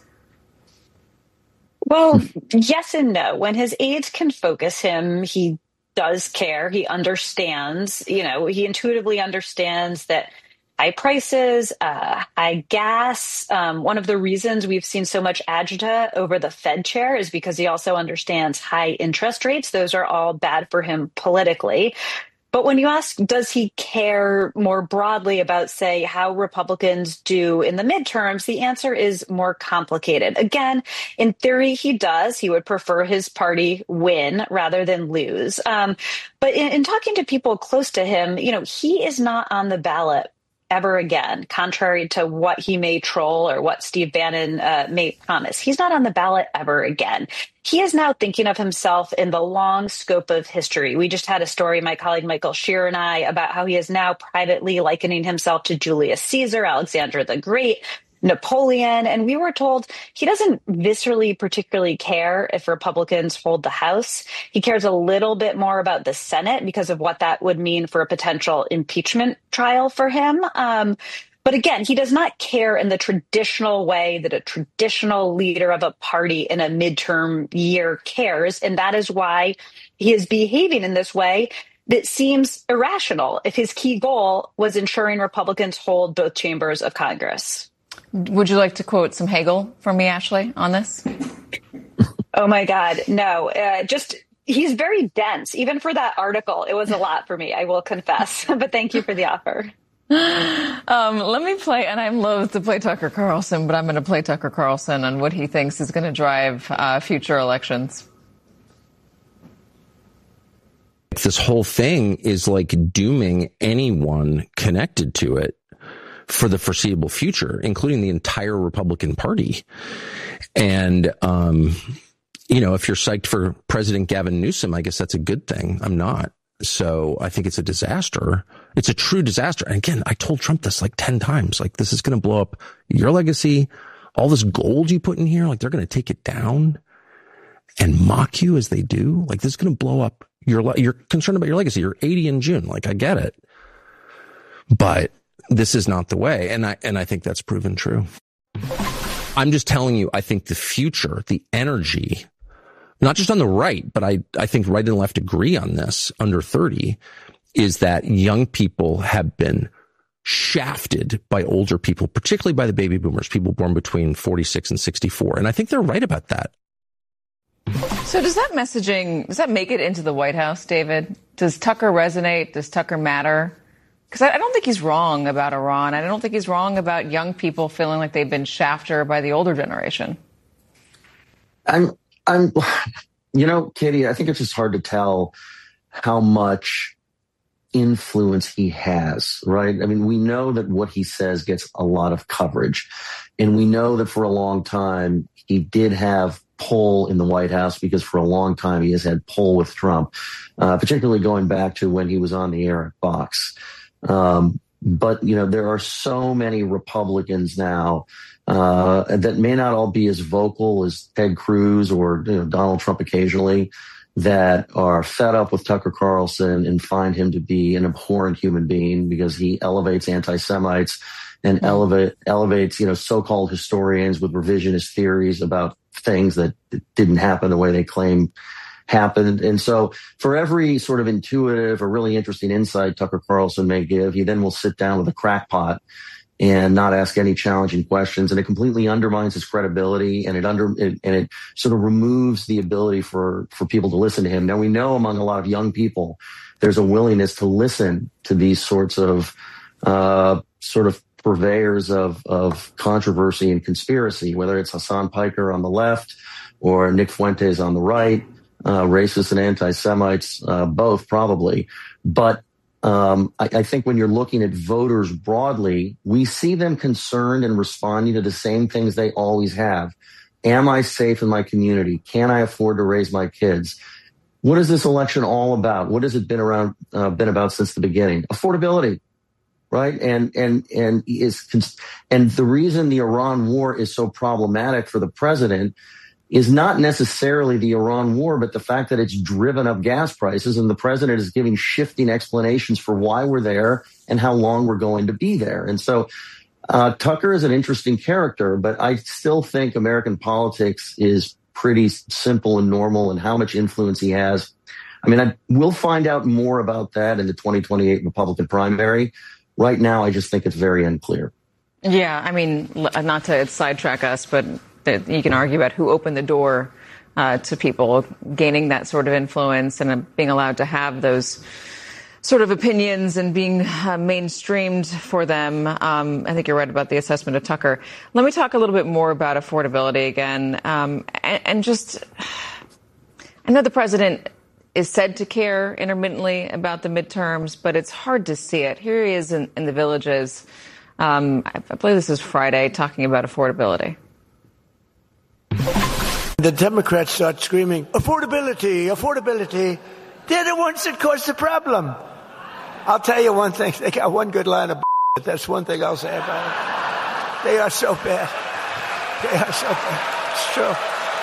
Well, yes and no. When his aides can focus him, he does care. He understands, you know, he intuitively understands that high prices, uh, high gas. Um, one of the reasons we've seen so much agita over the Fed chair is because he also understands high interest rates. Those are all bad for him politically. But when you ask, does he care more broadly about, say, how Republicans do in the midterms, the answer is more complicated. Again, in theory, he does. He would prefer his party win rather than lose. Um, but in, in talking to people close to him, you know, he is not on the ballot ever again, contrary to what he may troll or what Steve Bannon uh, may promise. He's not on the ballot ever again. He is now thinking of himself in the long scope of history. We just had a story, my colleague Michael Shear and I, about how he is now privately likening himself to Julius Caesar, Alexander the Great. Napoleon. And we were told he doesn't viscerally particularly care if Republicans hold the House. He cares a little bit more about the Senate because of what that would mean for a potential impeachment trial for him. Um, But again, he does not care in the traditional way that a traditional leader of a party in a midterm year cares. And that is why he is behaving in this way that seems irrational if his key goal was ensuring Republicans hold both chambers of Congress. Would you like to quote some Hegel from me, Ashley, on this? Oh, my God. No, uh, just he's very dense. Even for that article, it was a lot for me, I will confess. But thank you for the offer. Um, let me play, and I'm loath to play Tucker Carlson, but I'm going to play Tucker Carlson on what he thinks is going to drive uh, future elections. This whole thing is like dooming anyone connected to it for the foreseeable future, including the entire Republican Party. And, um, you know, if you're psyched for President Gavin Newsom, I guess that's a good thing. I'm not. So I think it's a disaster. It's a true disaster. And again, I told Trump this like ten times, like this is going to blow up your legacy. All this gold you put in here, like they're going to take it down and mock you as they do. Like this is going to blow up your, le- you're concerned about your legacy. You're eighty in June. Like I get it, but this is not the way. And I, and I think that's proven true. I'm just telling you, I think the future, the energy, not just on the right, but I, I think right and left agree on this under thirty, is that young people have been shafted by older people, particularly by the baby boomers, people born between forty-six and sixty-four. And I think they're right about that. So does that messaging, does that make it into the White House, David? Does Tucker resonate? Does Tucker matter? Because I, I don't think he's wrong about Iran. I don't think he's wrong about young people feeling like they've been shafted by the older generation. I'm I'm, you know, Katie, I think it's just hard to tell how much influence he has, right? I mean, we know that what he says gets a lot of coverage. And we know that for a long time, he did have pull in the White House because for a long time he has had pull with Trump, uh, particularly going back to when he was on the air at Fox. Um, but, you know, there are so many Republicans now uh, that may not all be as vocal as Ted Cruz or you know, Donald Trump occasionally, that are fed up with Tucker Carlson and find him to be an abhorrent human being because he elevates anti-Semites and mm-hmm. elevate, elevates, you know, so-called historians with revisionist theories about things that didn't happen the way they claim happened. And so for every sort of intuitive or really interesting insight Tucker Carlson may give, he then will sit down with a crackpot and not ask any challenging questions. And it completely undermines his credibility, and it under it, and it sort of removes the ability for, for people to listen to him. Now, we know among a lot of young people, there's a willingness to listen to these sorts of uh, sort of purveyors of, of controversy and conspiracy, whether it's Hassan Piker on the left or Nick Fuentes on the right, uh, racists and anti-Semites, uh, both probably. But Um, I, I think when you're looking at voters broadly, we see them concerned and responding to the same things they always have. Am I safe in my community? Can I afford to raise my kids? What is this election all about? What has it been around, uh, been about since the beginning? Affordability, right? And, and, and is, and the reason the Iran war is so problematic for the president is not necessarily the Iran war, but the fact that it's driven up gas prices, and the president is giving shifting explanations for why we're there and how long we're going to be there. And so uh, Tucker is an interesting character, but I still think American politics is pretty simple and normal, and how much influence he has. I mean, I, we'll find out more about that in the twenty twenty-eight Republican primary. Right now, I just think it's very unclear. Yeah, I mean, not to sidetrack us, but that you can argue about who opened the door uh, to people gaining that sort of influence and uh, being allowed to have those sort of opinions and being uh, mainstreamed for them. Um, I think you're right about the assessment of Tucker. Let me talk a little bit more about affordability again. Um, and, and just, I know the president is said to care intermittently about the midterms, but it's hard to see it. Here he is in, in the Villages. Um, I, I believe this is Friday, talking about affordability. The Democrats start screaming, affordability, affordability. They're the ones that caused the problem. I'll tell you one thing. They got one good line of bullshit. That's one thing I'll say about it. They are so bad. They are so bad. It's true.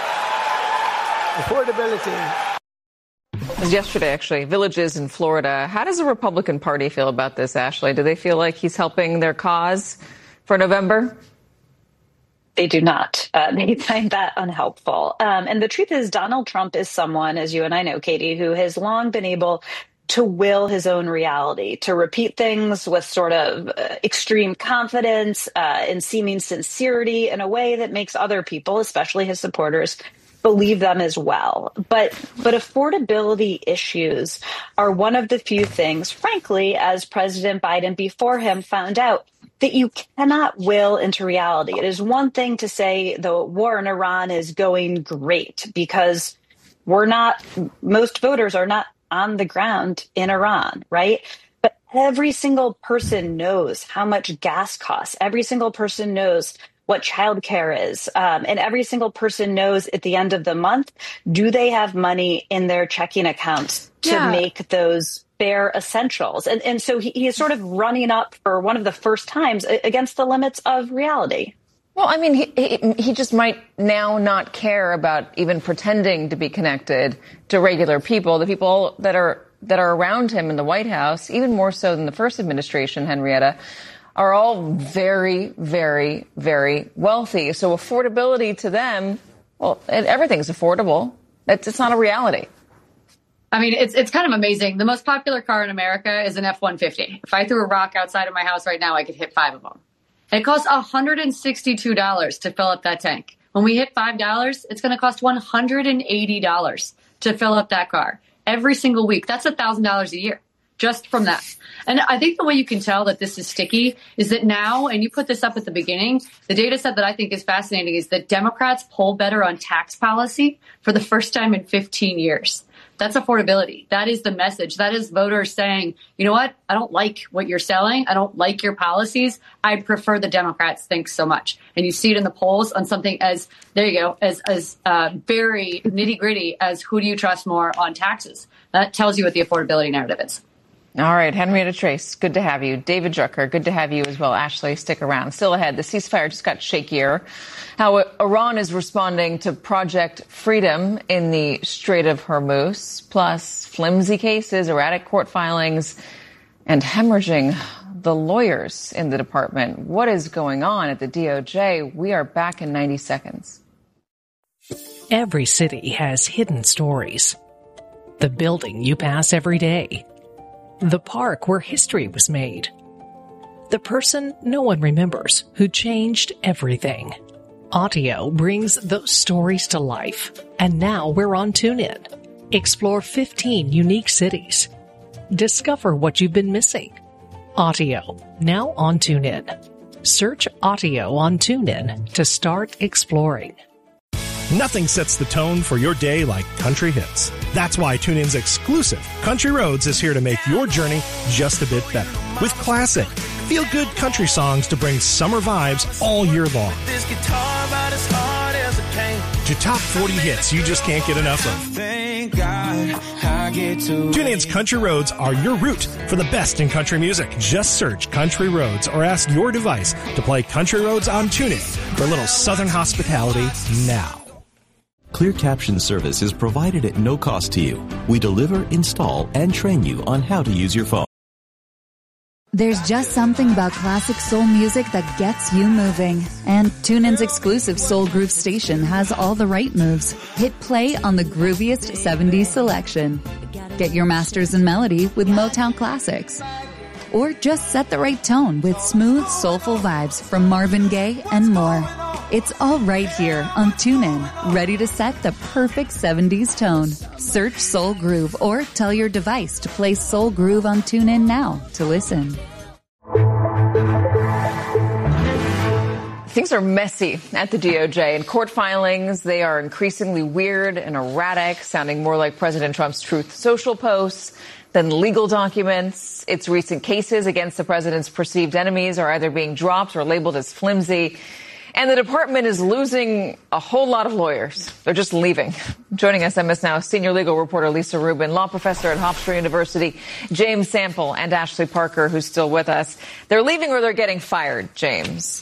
Affordability. It was yesterday, actually, Villages in Florida. How does the Republican Party feel about this, Ashley? Do they feel like he's helping their cause for November? They do not. Uh, they find that unhelpful. Um, and the truth is, Donald Trump is someone, as you and I know, Katie, who has long been able to will his own reality, to repeat things with sort of uh, extreme confidence uh, and seeming sincerity in a way that makes other people, especially his supporters, believe them as well. But but affordability issues are one of the few things, frankly, as President Biden before him found out, that you cannot will into reality. It is one thing to say the war in Iran is going great because we're not, most voters are not on the ground in Iran, right? But every single person knows how much gas costs. Every single person knows what childcare is. Um, and every single person knows at the end of the month, do they have money in their checking accounts to yeah. make those bare essentials? And, and so he, he is sort of running up for one of the first times against the limits of reality. Well, I mean, he, he, he just might now not care about even pretending to be connected to regular people, the people that are that are around him in the White House, even more so than the first administration, Henrietta, are all very, very, very wealthy. So affordability to them, well, everything's affordable. It's, it's not a reality. I mean, it's it's kind of amazing. The most popular car in America is an F one fifty. If I threw a rock outside of my house right now, I could hit five of them. It costs one hundred sixty-two dollars to fill up that tank. When we hit five dollars, it's going to cost one hundred eighty dollars to fill up that car every single week. That's one thousand dollars a year just from that. And I think the way you can tell that this is sticky is that now, and you put this up at the beginning, the data set that I think is fascinating is that Democrats poll better on tax policy for the first time in fifteen years. That's affordability. That is the message. That is voters saying, you know what? I don't like what you're selling. I don't like your policies. I prefer the Democrats think so much. And you see it in the polls on something as, there you go, as, as uh, very nitty gritty as who do you trust more on taxes? That tells you what the affordability narrative is. All right, Henrietta Trace, good to have you. David Drucker, good to have you as well. Ashley, stick around. Still ahead, the ceasefire just got shakier. How Iran is responding to Project Freedom in the Strait of Hormuz, plus flimsy cases, erratic court filings, and hemorrhaging the lawyers in the department. What is going on at the D O J? We are back in ninety seconds. Every city has hidden stories. The building you pass every day. The park where history was made. The person no one remembers who changed everything. Audio brings those stories to life. And now we're on TuneIn. Explore fifteen unique cities. Discover what you've been missing. Audio, now on TuneIn. Search Audio on TuneIn to start exploring. Nothing sets the tone for your day like country hits. That's why TuneIn's exclusive Country Roads is here to make your journey just a bit better. With classic, feel-good country songs to bring summer vibes all year long. This guitar about as hard as it came. To top forty hits you just can't get enough of. Thank God I get to TuneIn's Country Roads are your route for the best in country music. Just search Country Roads or ask your device to play Country Roads on TuneIn for a little southern hospitality now. Clear Caption service is provided at no cost to you. We deliver, install, and train you on how to use your phone. There's just something about classic soul music that gets you moving. And TuneIn's exclusive Soul Groove station has all the right moves. Hit play on the grooviest seventies selection. Get your masters in melody with Motown classics. Or just set the right tone with smooth, soulful vibes from Marvin Gaye and more. It's all right here on TuneIn, ready to set the perfect seventies tone. Search Soul Groove or tell your device to play Soul Groove on TuneIn now to listen. Things are messy at the D O J. In court filings, they are increasingly weird and erratic, sounding more like President Trump's Truth Social posts than legal documents. Its recent cases against the president's perceived enemies are either being dropped or labeled as flimsy. And the department is losing a whole lot of lawyers. They're just leaving. Joining us M S Now, senior legal reporter Lisa Rubin, law professor at Hofstra University, James Sample, and Ashley Parker, who's still with us. They're leaving or they're getting fired, James.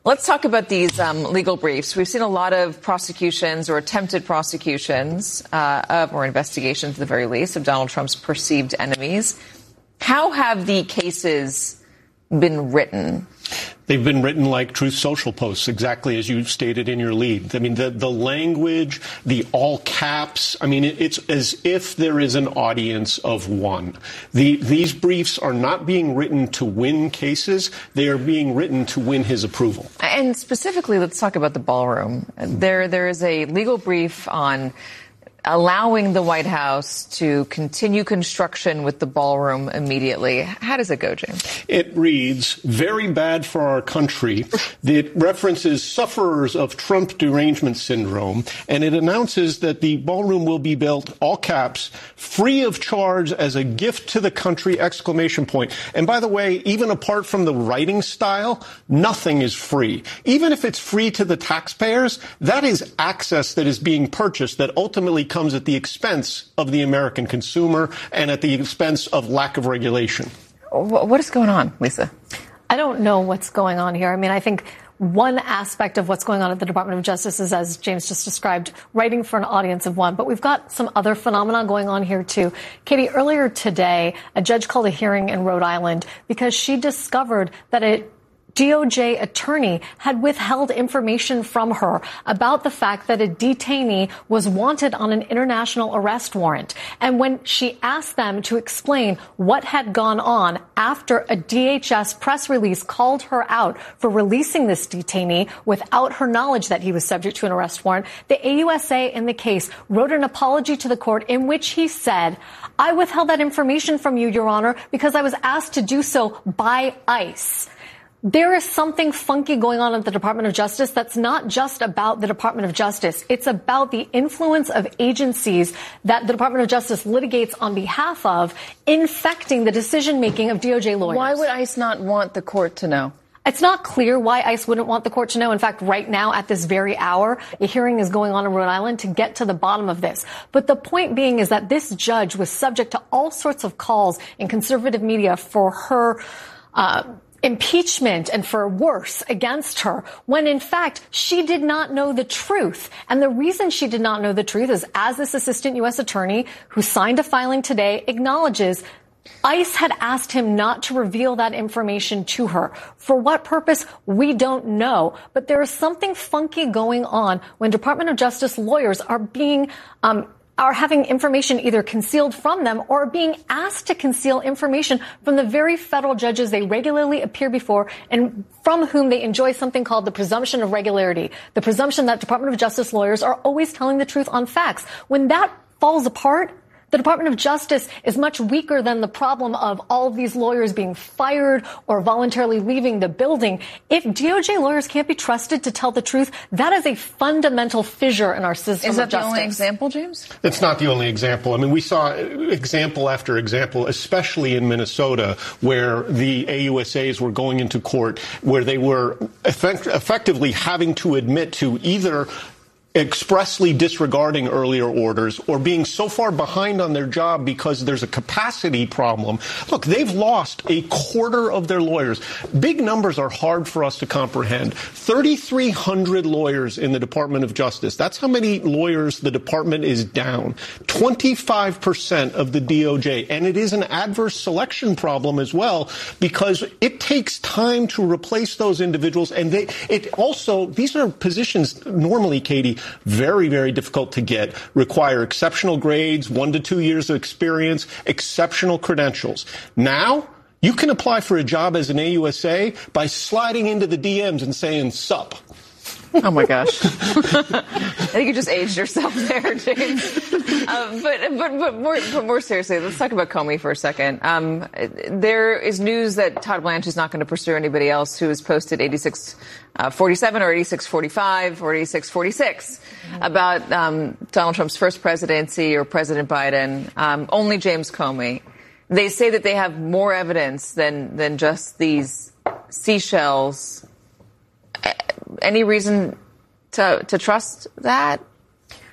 Let's talk about these um, legal briefs. We've seen a lot of prosecutions or attempted prosecutions uh, of, or investigations at the very least, of Donald Trump's perceived enemies. How have the cases been written? They've been written like Truth Social posts, exactly as you stated in your lead. I mean, the, the language, the all caps, I mean, it, it's as if there is an audience of one. The, these briefs are not being written to win cases. They are being written to win his approval. And specifically, let's talk about the ballroom. There, there is a legal brief on allowing the White House to continue construction with the ballroom immediately. How does it go, James? It reads, very bad for our country. It references sufferers of Trump derangement syndrome, and it announces that the ballroom will be built, all caps, free of charge as a gift to the country, exclamation point. And by the way, even apart from the writing style, nothing is free. Even if it's free to the taxpayers, that is access that is being purchased that ultimately comes at the expense of the American consumer and at the expense of lack of regulation. What is going on, Lisa? I don't know what's going on here. I mean, I think one aspect of what's going on at the Department of Justice is, as James just described, writing for an audience of one. But we've got some other phenomena going on here, too. Katie, earlier today, a judge called a hearing in Rhode Island because she discovered that it D O J attorney had withheld information from her about the fact that a detainee was wanted on an international arrest warrant. And when she asked them to explain what had gone on after a D H S press release called her out for releasing this detainee without her knowledge that he was subject to an arrest warrant, the A U S A in the case wrote an apology to the court in which he said, I withheld that information from you, Your Honor, because I was asked to do so by ICE. There is something funky going on at the Department of Justice that's not just about the Department of Justice. It's about the influence of agencies that the Department of Justice litigates on behalf of, infecting the decision-making of D O J lawyers. Why would ICE not want the court to know? It's not clear why ICE wouldn't want the court to know. In fact, right now, at this very hour, a hearing is going on in Rhode Island to get to the bottom of this. But the point being is that this judge was subject to all sorts of calls in conservative media for her uh impeachment and for worse against her, when in fact she did not know the truth. And the reason she did not know the truth is, as this assistant U S attorney who signed a filing today acknowledges, ICE had asked him not to reveal that information to her. For what purpose? We don't know. But there is something funky going on when Department of Justice lawyers are being um are having information either concealed from them or being asked to conceal information from the very federal judges they regularly appear before and from whom they enjoy something called the presumption of regularity, the presumption that Department of Justice lawyers are always telling the truth on facts. When that falls apart, the Department of Justice is much weaker than the problem of all of these lawyers being fired or voluntarily leaving the building. If D O J lawyers can't be trusted to tell the truth, that is a fundamental fissure in our system of justice. Is that the only example, James? It's not the only example. I mean, we saw example after example, especially in Minnesota, where the A U S As were going into court, where they were effect- effectively having to admit to either expressly disregarding earlier orders or being so far behind on their job because there's a capacity problem. Look, they've lost a quarter of their lawyers. Big numbers are hard for us to comprehend. thirty-three hundred lawyers in the Department of Justice. That's how many lawyers the department is down. twenty-five percent of the D O J. And it is an adverse selection problem as well, because it takes time to replace those individuals. And they, it also, these are positions normally, Katie, very, very difficult to get, require exceptional grades, one to two years of experience, exceptional credentials. Now, you can apply for a job as an A U S A by sliding into the D Ms and saying, sup. Oh, my gosh. I think you just aged yourself there, James. Um, but, but, but, more, but more seriously, let's talk about Comey for a second. Um, there is news that Todd Blanche is not going to pursue anybody else who has posted eighty-six forty-seven or eighty-six forty-five or eighty-six forty-six mm-hmm. about um, Donald Trump's first presidency or President Biden. Um, only James Comey. They say that they have more evidence than, than just these seashells. Any reason to to trust that?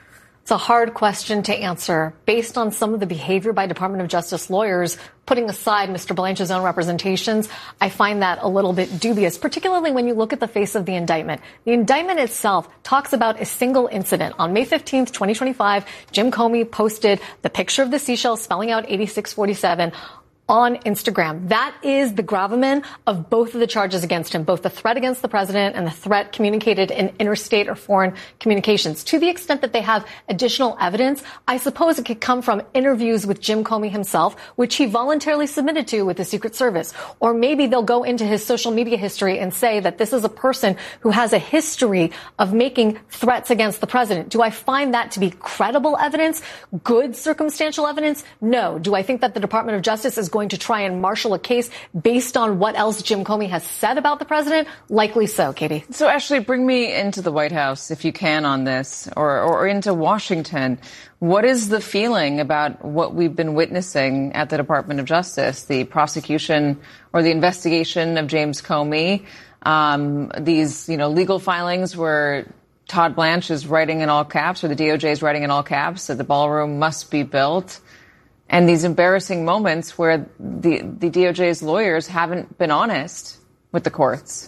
It's a hard question to answer based on some of the behavior by Department of Justice lawyers. Putting aside Mister Blanche's own representations, I find that a little bit dubious, particularly when you look at the face of the indictment. The indictment itself talks about a single incident. On May fifteenth, twenty twenty-five, Jim Comey posted the picture of the seashell spelling out eighty-six forty-seven on Instagram. That is the gravamen of both of the charges against him, both the threat against the president and the threat communicated in interstate or foreign communications. To the extent that they have additional evidence, I suppose it could come from interviews with Jim Comey himself, which he voluntarily submitted to with the Secret Service. Or maybe they'll go into his social media history and say that this is a person who has a history of making threats against the president. Do I find that to be credible evidence? Good circumstantial evidence? No. Do I think that the Department of Justice is going to try and marshal a case based on what else Jim Comey has said about the president? Likely so, Katie. So, Ashley, bring me into the White House, if you can, on this, or, or into Washington. What is the feeling about what we've been witnessing at the Department of Justice, the prosecution or the investigation of James Comey, um, these, you know, legal filings where Todd Blanche is writing in all caps, or the D O J is writing in all caps, that the ballroom must be built? And these embarrassing moments where the, the D O J's lawyers haven't been honest with the courts.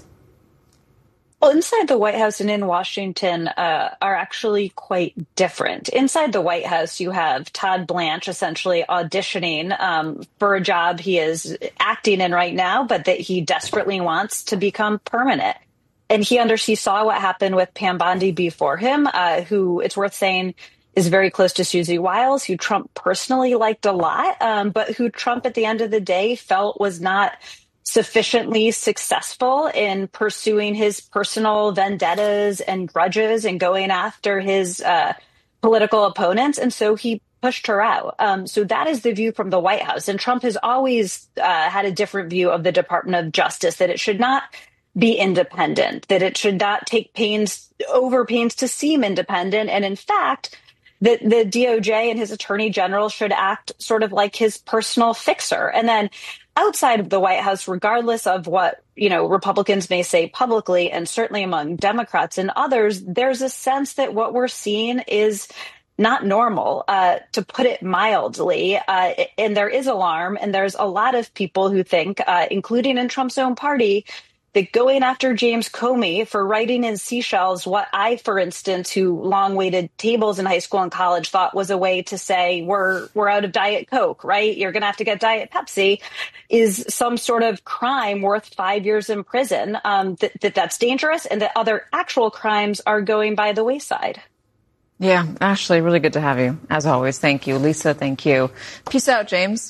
Well, inside the White House and in Washington uh, are actually quite different. Inside the White House, you have Todd Blanche essentially auditioning um, for a job he is acting in right now, but that he desperately wants to become permanent. And he under he saw what happened with Pam Bondi before him, uh, who, it's worth saying, is very close to Susie Wiles, who Trump personally liked a lot, um, but who Trump at the end of the day felt was not sufficiently successful in pursuing his personal vendettas and grudges and going after his uh, political opponents. And so he pushed her out. Um, so that is the view from the White House. And Trump has always uh, had a different view of the Department of Justice, that it should not be independent, that it should not take pains, over pains to seem independent. And in fact, that the D O J and his attorney general should act sort of like his personal fixer. And then outside of the White House, regardless of what, you know, Republicans may say publicly, and certainly among Democrats and others, there's a sense that what we're seeing is not normal, uh, to put it mildly. Uh, and there is alarm. And there's a lot of people who think, uh, including in Trump's own party, that going after James Comey for writing in seashells what I, for instance, who long waited tables in high school and college, thought was a way to say we're we're out of Diet Coke, right? You're going to have to get Diet Pepsi, is some sort of crime worth five years in prison, um, that, that that's dangerous, and that other actual crimes are going by the wayside. Yeah, Ashley, really good to have you. As always, thank you. Lisa, thank you. Peace out, James.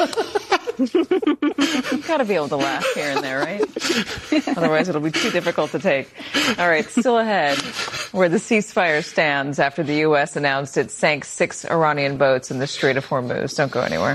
You've got to be able to laugh here and there, right? Otherwise, it'll be too difficult to take. All right, still ahead, where the ceasefire stands after the U S announced it sank six Iranian boats in the Strait of Hormuz. Don't go anywhere.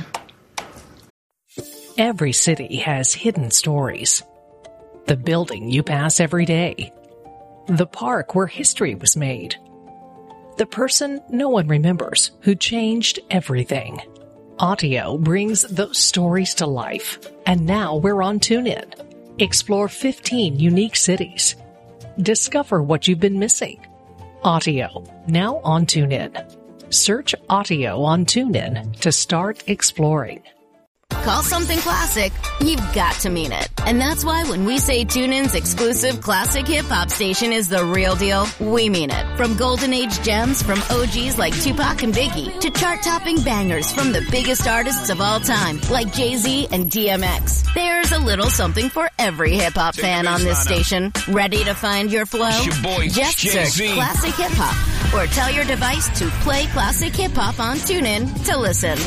Every city has hidden stories. The building you pass every day. The park where history was made. The person no one remembers who changed everything. Audio brings those stories to life. And now we're on TuneIn. Explore fifteen unique cities. Discover what you've been missing. Audio, now on TuneIn. Search Audio on TuneIn to start exploring. Call something classic, you've got to mean it. And that's why when we say TuneIn's exclusive classic hip-hop station is the real deal, we mean it. From golden age gems from O Gs like Tupac and Biggie to chart-topping bangers from the biggest artists of all time like Jay-Z and D M X. There's a little something for every hip-hop fan on this station. Ready to find your flow? Your boy, Just Jay-Z. search Classic Hip-Hop or tell your device to play Classic Hip-Hop on TuneIn to listen.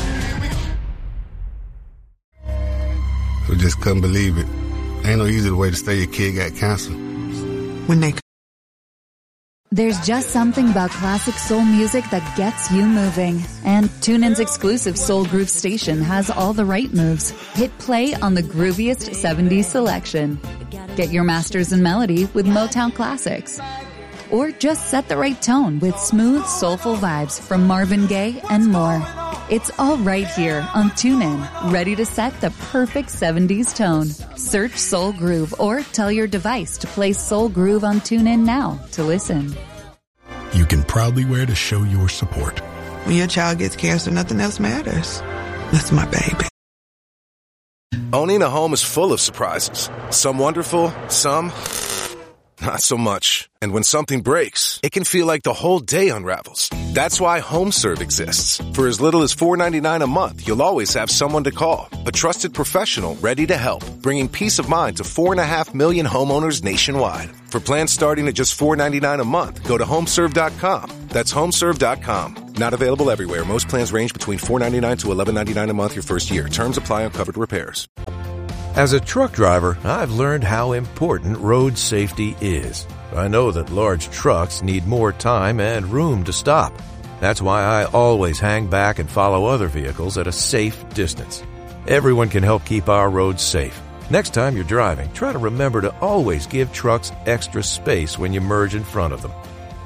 So just couldn't believe it. Ain't no easy way to say your kid got cancer. When they There's just something about classic soul music that gets you moving. And TuneIn's exclusive Soul Groove station has all the right moves. Hit play on the grooviest seventies selection. Get your masters in melody with Motown classics. Or just set the right tone with smooth, soulful vibes from Marvin Gaye and more. It's all right here on TuneIn, ready to set the perfect seventies tone. Search Soul Groove or tell your device to play Soul Groove on TuneIn now to listen. You can proudly wear to show your support. When your child gets cancer, nothing else matters. That's my baby. Owning a home is full of surprises. Some wonderful, some not so much. And when something breaks, it can feel like the whole day unravels. That's why HomeServe exists. For as little as four dollars and ninety-nine cents a month, you'll always have someone to call. A trusted professional ready to help, bringing peace of mind to four point five million homeowners nationwide. For plans starting at just four dollars and ninety-nine cents a month, go to homeserve dot com. That's homeserve dot com. Not available everywhere. Most plans range between four dollars and ninety-nine cents to eleven dollars and ninety-nine cents a month your first year. Terms apply on covered repairs. As a truck driver, I've learned how important road safety is. I know that large trucks need more time and room to stop. That's why I always hang back and follow other vehicles at a safe distance. Everyone can help keep our roads safe. Next time you're driving, try to remember to always give trucks extra space when you merge in front of them.